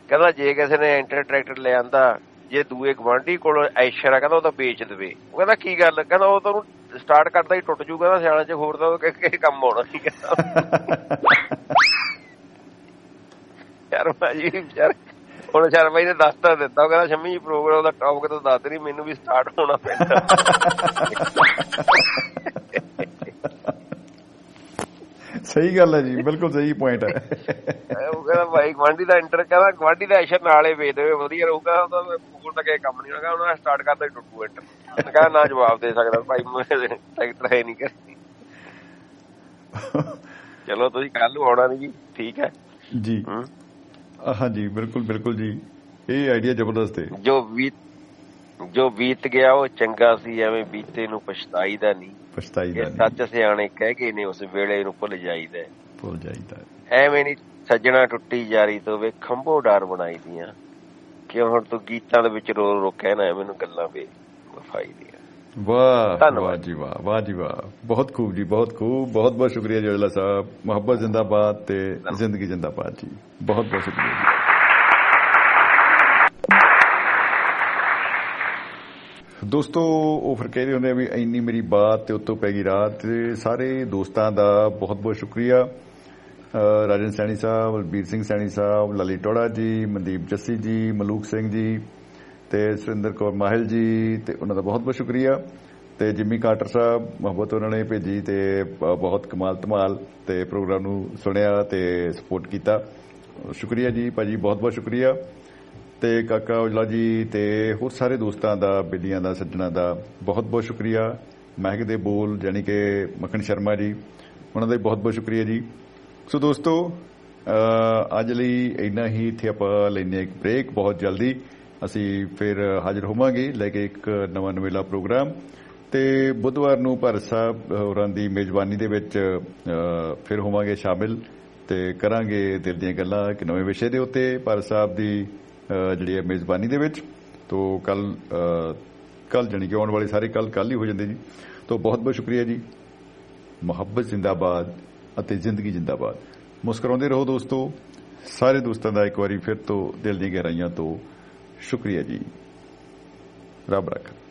ਕਹਿੰਦਾ ਜੇ ਕਿਸੇ ਨੇ ਐਂਟਰ ਟਰੈਕਟਰ ਲਿਆਂਦਾ, ਜੇ ਦੂਏ ਗਵਾਂਢੀ ਕੋਲ ਐਸ਼ਰ ਆ ਕਹਿੰਦਾ ਉਹ ਤਾਂ ਵੇਚ ਦੇਵੇ। ਉਹ ਕਹਿੰਦਾ ਕੀ ਗੱਲ, ਕਹਿੰਦਾ ਉਹ ਤਾਂ ਉਹਨੂੰ ਸਟਾਰਟ ਕਰਦਾ ਹੀ ਟੁੱਟ ਜੂ, ਕਹਿੰਦਾ ਸਿਆਣਾ ਚ ਹੋਰ ਤਾਂ ਕੰਮ ਆਉਣਾ ਸੀ। ਸ਼ਰਮਾ ਜੀ ਯਾਰ, ਹੁਣ ਸ਼ਰਮਾ ਜੀ ਨੇ ਦੱਸ ਤਾਂ ਦਿੱਤਾ, ਉਹ ਕਹਿੰਦਾ ਸ਼ੰਮੀ ਜੀ ਪ੍ਰੋਗਰਾਮ ਦਾ ਟੌਪਿਕ ਤਾਂ ਦੱਸ ਨਹੀਂ, ਮੈਨੂੰ ਵੀ ਸਟਾਰਟ ਹੋਣਾ ਪੈਂਦਾ। ਸਹੀ ਗੱਲ ਹੈ ਜੀ, ਬਿਲਕੁਲ ਸਹੀ ਪੁਆਇੰਟ ਹੈ। ਉਹ ਕਹਿੰਦਾ ਭਾਈ ਗਵਾਂਢੀ ਦਾ ਇੰਟਰ, ਕਹਿੰਦਾ ਗਵਾਂਢੀ ਦਾ ਐਸ਼ਰ ਨਾਲੇ ਵੇਚ ਦੇਵੇ ਵਧੀਆ ਰਹੂਗਾ, ਉਹਦਾ ਕੋਲ ਤਾਂ ਕਿਸੇ ਕੰਮ ਨੀ ਹੋਗਾ, ਉਹਨਾਂ ਸਟਾਰਟ ਕਰਦਾ ਹੀ ਟੁੱਟੂ ਇੰਟਰ। ਕਹਿੰਦਾ ਨਾ ਜਵਾਬ ਦੇ ਸਕਦਾ ਭਾਈ, ਟਰੈਕਟਰ ਹੈ ਨੀ ਕਿ। ਚਲੋ ਤੁਸੀਂ ਕੱਲ ਨੂੰ ਆਉਣਾ ਨੀ ਜੀ, ਠੀਕ ਹੈ ਜੀ। ਹਾਂਜੀ ਬਿਲਕੁਲ ਬਿਲਕੁਲ ਜੀ, ਇਹ ਆਈਡੀਆ ਜ਼ਬਰਦਸਤ ਹੈ। ਜੋ ਬੀਤ ਗਿਆ ਉਹ ਚੰਗਾ ਸੀ, ਐਵੇਂ ਬੀਤੇ ਨੂੰ ਪਛਤਾਈਦਾ ਨਹੀਂ। ਸੱਚ ਸਿਆਣੇ ਕਹਿ ਗਏ ਨੇ ਉਸ ਵੇਲੇ ਨੂੰ ਭੁੱਲ ਜਾਈਦਾ। ਐਵੇਂ ਨੀ ਸੱਜਣਾ ਟੁੱਟੀ ਯਾਰੀ ਤੋਂ ਵੇ ਖੰਭੋ ਡਾਰ ਬਣਾਈ ਦੀਆਂ। ਕਿਉਂ ਹੁਣ ਤੂੰ ਗੀਤਾਂ ਦੇ ਵਿੱਚ ਰੋ ਰੋ ਕਹਿਣਾ ਮੈਨੂੰ ਗੱਲਾਂ ਵੇ ਵਫਾਈ ਦੀਆਂ। ਵਾਹ ਵਾਹ ਜੀ ਵਾਹ, ਵਾਹ ਜੀ ਵਾਹ, ਬਹੁਤ ਖੂਬ ਜੀ, ਬਹੁਤ ਖੂਬ। ਬਹੁਤ ਬਹੁਤ ਸ਼ੁਕਰੀਆ ਜੋੜਲਾ ਸਾਹਿਬ। ਮੁਹੱਬਤ ਜ਼ਿੰਦਾਬਾਦ ਤੇ ਜ਼ਿੰਦਗੀ ਜ਼ਿੰਦਾਬਾਦ ਜੀ, ਬਹੁਤ ਬਹੁਤ ਸ਼ੁਕਰੀਆ ਜੀ। ਦੋਸਤੋ ਉਹ ਫਿਰ ਕਹਿੰਦੇ ਹੁੰਦੇ ਵੀ ਇੰਨੀ ਮੇਰੀ ਬਾਤ ਤੇ ਉੱਤੋਂ ਪੈ ਗਈ ਰਾਤ। ਤੇ ਸਾਰੇ ਦੋਸਤਾਂ ਦਾ ਬਹੁਤ ਬਹੁਤ ਸ਼ੁਕਰੀਆ। ਰਾਜਨ ਸੈਣੀ ਸਾਹਿਬ, ਬਲਬੀਰ ਸਿੰਘ ਸੈਣੀ ਸਾਹਿਬ, ਲਲੀ ਟੋੜਾ ਜੀ, ਮਨਦੀਪ ਜੱਸੀ ਜੀ, ਮਲੂਕ ਸਿੰਘ ਜੀ ਤੇ ਸੁਰਿੰਦਰ ਕੌਰ ਮਾਹਿਲ ਜੀ, ਤੇ ਉਹਨਾਂ ਦਾ ਬਹੁਤ ਬਹੁਤ ਸ਼ੁਕਰੀਆ। ਤੇ ਜਿੰਮੀ ਕਾਰਟਰ ਸਾਹਿਬ, ਮੁਹੱਬਤ ਉਹਨਾਂ ਨੇ ਭੇਜੀ ਤੇ ਬਹੁਤ ਕਮਾਲ ਧਮਾਲ ਤੇ ਪ੍ਰੋਗਰਾਮ ਨੂੰ ਸੁਣਿਆ ਤੇ ਸਪੋਰਟ ਕੀਤਾ। ਸ਼ੁਕਰੀਆ ਜੀ ਭਾਜੀ, ਬਹੁਤ ਬਹੁਤ ਸ਼ੁਕਰੀਆ। ਤੇ ਕਾਕਾ ਔਜਲਾ ਜੀ ਤੇ ਹੋਰ ਸਾਰੇ ਦੋਸਤਾਂ ਦਾ, ਬੇਲੀਆਂ ਦਾ, ਸੱਜਣਾ ਦਾ ਬਹੁਤ ਬਹੁਤ ਸ਼ੁਕਰੀਆ। ਮਹਿਕ ਦੇ ਬੋਲ ਯਾਨੀ ਕਿ ਮੱਖਣ ਸ਼ਰਮਾ ਜੀ, ਉਹਨਾਂ ਦਾ ਬਹੁਤ ਬਹੁਤ ਸ਼ੁਕਰੀਆ ਜੀ। ਸੋ ਦੋਸਤੋ ਅੱਜ ਲਈ ਇੰਨਾ ਹੀ। ਇੱਥੇ ਆਪਾਂ ਲੈਂਦੇ ਇੱਕ ਬ੍ਰੇਕ, ਬਹੁਤ ਜਲਦੀ ਅਸੀਂ ਫਿਰ ਹਾਜ਼ਰ ਹੋਵਾਂਗੇ ਲੈ ਕੇ ਇੱਕ ਨਵਾਂ ਨਵੇਲਾ ਪ੍ਰੋਗਰਾਮ। ਤੇ ਬੁੱਧਵਾਰ ਨੂੰ ਭਾਰਤ ਸਾਹਿਬ ਹੋਰਾਂ ਦੀ ਮੇਜ਼ਬਾਨੀ ਦੇ ਵਿੱਚ ਫਿਰ ਹੋਵਾਂਗੇ ਸ਼ਾਮਿਲ ਤੇ ਕਰਾਂਗੇ ਦਿਲ ਦੀਆਂ ਗੱਲਾਂ ਇੱਕ ਨਵੇਂ ਵਿਸ਼ੇ ਦੇ ਉੱਤੇ ਭਾਰਤ ਸਾਹਿਬ ਦੀ ਜਿਹੜੀ ਹੈ ਮੇਜ਼ਬਾਨੀ ਦੇ ਵਿੱਚ। ਤੋ ਕੱਲ ਜਾਣੀ ਕਿ ਆਉਣ ਵਾਲੇ ਸਾਰੇ ਕੱਲ ਹੀ ਹੋ ਜਾਂਦੇ ਜੀ। ਤੋ ਬਹੁਤ ਬਹੁਤ ਸ਼ੁਕਰੀਆ ਜੀ। ਮੁਹੱਬਤ ਜ਼ਿੰਦਾਬਾਦ ਅਤੇ ਜ਼ਿੰਦਗੀ ਜ਼ਿੰਦਾਬਾਦ। ਮੁਸਕਰਾਉਂਦੇ ਰਹੋ ਦੋਸਤੋ। ਸਾਰੇ ਦੋਸਤਾਂ ਦਾ ਇੱਕ ਵਾਰੀ ਫਿਰ ਤੋਂ ਦਿਲ ਦੀਆਂ ਗਹਿਰਾਈਆਂ ਤੋਂ ਸ਼ੁਕਰੀਆ ਜੀ। ਰੱਬ ਰੱਖਾ।